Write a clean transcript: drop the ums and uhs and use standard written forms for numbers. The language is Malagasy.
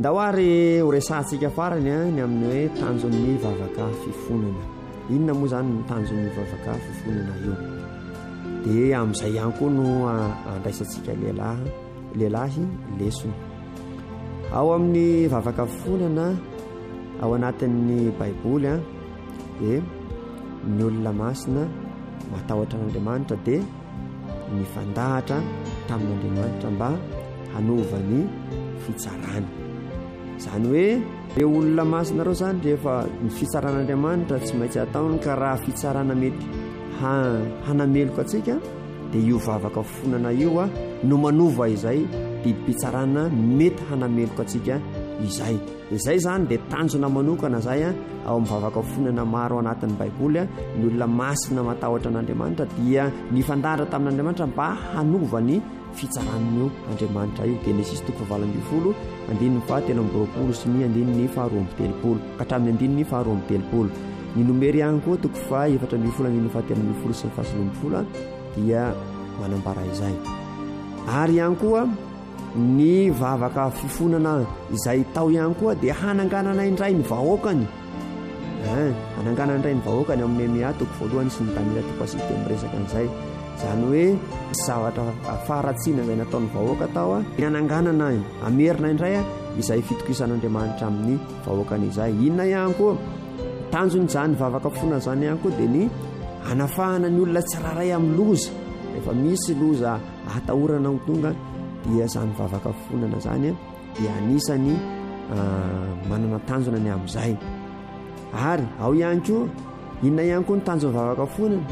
ndahoary horesantsika farany ny amin'ny hoe tanjon'ny vavaka fifonana. Inona moa zany ny tanjon'ny vavaka fifonana io? Dia amin'izay ihany koa no andraisantsika lehilahy lesona. Ao amin'ny vavaka fifonana ao anatin'ny baiboly dia ny olona masina matahotra an'Andriamanitra dia nifandahatra tamin'Andriamanitra mba hanovany fitsarana. Zany hoe ireo olona masina reo zany rehefa ny fitsaran'Andriamanitra tsy maintsy ataony, ka raha fitsarana mety hanameloka atsika dia io vavaka fifonana io no manova izay bibi-pitsarana mety hanameloka atsika izay. Izay zany dia tanjona manokana zay ao amin'ny vavaka fifonana maro anatin'ny baiboly. Ny olona masina matahotra an'Andriamanitra dia nifandahatra tamin'Andriamanitra mba hanovany fitsaran'io Andriamanitra io. Genesis 20 andininy fahatelo amby roapolo sy ny andininy faharoa amby telopolo ka hatramin'ny andininy faharoa amby telopolo. Ny nomery ihany koa 4:4 andininy fahatelo amby folo sy ny fahasivy amby folo dia manambara izay. Ary ihany koa ny vavaka fifonana izay tao ihany koa dia hananganana indray ny vahoakany. Hananganana indray ny vahoakany amin'ny Nehemia 1 sy ny Daniela 7 miresaka an'izay. Zany hoe zavatra faratsiana izay nataon'ny vahoaka tao ny hananganana amerina indray izay fitokisan'Andriamanitra amin'ny vahoakany izay. Inona ihany koa tanjon'izany vavaka fifonana zany ihany koa dia ny hanafahana ny olona tsiraray amin'ny loza. Rehefa misy loza atahorana ho tonga dia zany vavaka fifonana zany dia anisany manana tanjona ny amin'izay. Ary ao ihany koa inona ihany koa ny tanjon'ny vavaka fifonana